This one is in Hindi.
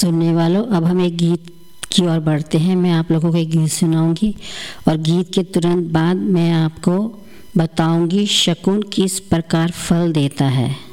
सुनने वालों, अब हम एक गीत की ओर बढ़ते हैं। मैं आप लोगों को एक गीत सुनाऊंगी और गीत के तुरंत बाद मैं आपको बताऊंगी शकुन किस प्रकार फल देता है।